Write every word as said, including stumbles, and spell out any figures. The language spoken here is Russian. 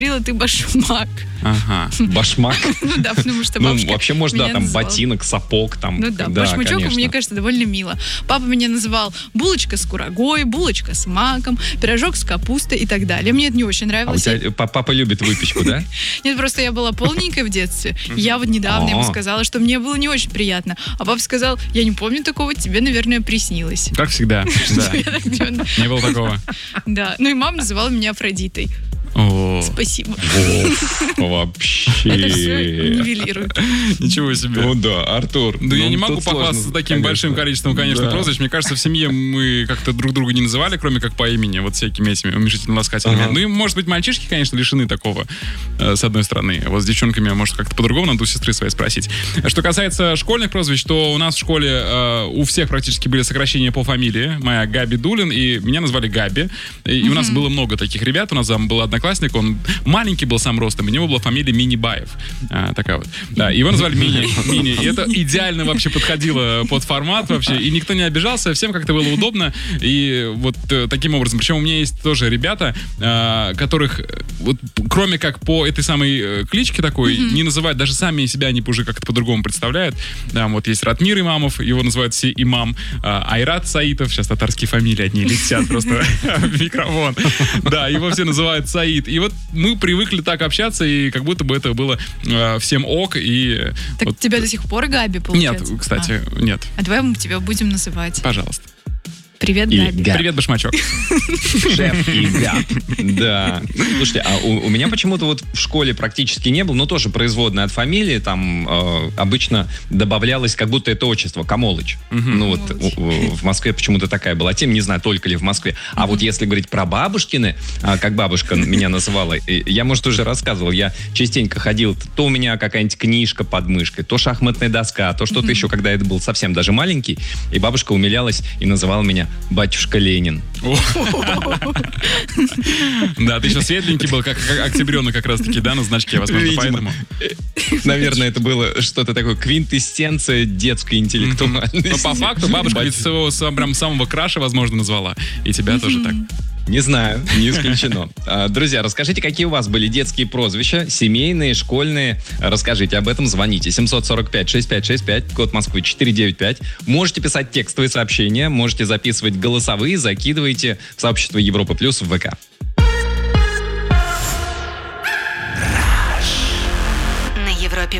ты башмак. Ага, башмак. Ну да, потому что бабушка Ну, вообще, может, да, там называла. ботинок, сапог, там. Ну да, башмачок, конечно. мне кажется, довольно мило. Папа меня называл булочка с курагой, булочка с маком, пирожок с капустой и так далее. Мне это не очень А у нравилось. тебя папа любит выпечку, да? Нет, просто я была полненькая в детстве. Я вот недавно ему сказала, что мне было не очень приятно. А папа сказал, я не помню такого, тебе, наверное, приснилось. Как всегда, да. Не было такого. Да, ну и мама называла меня Афродитой. О, Спасибо. Вообще. Это все нивелирует. ничего себе. Ну да, Артур. Да я ну, не могу тут похвастаться сложно, таким конечно. большим количеством, конечно, Да. прозвищ. Мне кажется, в семье мы как-то друг друга не называли, кроме как по имени, вот всякими этими уменьшительно-ласкательными. Ага. Ну и, может быть, мальчишки, конечно, лишены такого, э, с одной стороны. Вот с девчонками, может, как-то по-другому, надо у сестры своей спросить. Что касается школьных прозвищ, то у нас в школе э, у всех практически были сокращения по фамилии. Моя Габи Дулин, и меня назвали Габи. И, и у нас было много таких ребят. У нас там был одноклассник, он маленький был сам ростом, у него была фамилия Минибаев. А, такая вот. Да, его назвали Мини. Мини. И это идеально вообще подходило под формат вообще. И никто не обижался, всем как-то было удобно. И вот э, таким образом. Причем у меня есть тоже ребята, э, которых, вот, кроме как по этой самой э, кличке такой, mm-hmm. не называют, даже сами себя они уже как-то по-другому представляют. Да, вот есть Ратмир Имамов, его называют все Имам. Э, Айрат Саитов, сейчас татарские фамилии одни летят просто в микрофон. Да, его все называют Саид. И вот мы привыкли так общаться, и как будто бы это было э, всем ок. И, так вот, тебя до сих пор Габи, получается? Нет, кстати, а. нет. А давай мы тебя будем называть. Пожалуйста. Привет, Или Габи. Габ. Привет, башмачок. Шеф и Габ. Да. Слушайте, а у, у меня почему-то вот в школе практически не было, но тоже производная от фамилии, там э, обычно добавлялось, как будто это отчество, Камолыч. Угу. Ну вот у, в Москве почему-то такая была тема, не знаю, только ли в Москве. А угу. вот если говорить про бабушкины, а, как бабушка меня называла, я, может, уже рассказывал, я частенько ходил, то у меня какая-нибудь книжка под мышкой, то шахматная доска, то что-то угу. еще, когда я был совсем даже маленький, и бабушка умилялась и называла меня батюшка Ленин. Да, ты еще светленький был, как октябренок как раз-таки, да, на значке, возможно, поэтому. Наверное, это было что-то такое, квинтэссенция детской интеллектуальности. Но по факту бабушка ведь своего прям самого краша, возможно, назвала. И тебя тоже так. Не знаю, не исключено. Друзья, расскажите, какие у вас были детские прозвища, семейные, школьные. Расскажите об этом, звоните. семьсот сорок пять шестьдесят пять шестьдесят пять, код Москвы четыреста девяносто пять. Можете писать текстовые сообщения, можете записывать голосовые, закидывайте в сообщество Европа Плюс в ВК.